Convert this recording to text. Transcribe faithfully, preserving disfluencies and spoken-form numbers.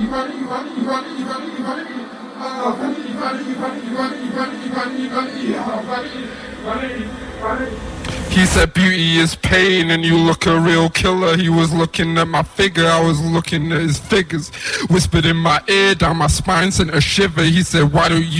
He said beauty is pain and you look a real killer. He was looking at my figure, I was looking at his figures. Whispered in my ear, down my spine, sent a shiver. He said, why don't you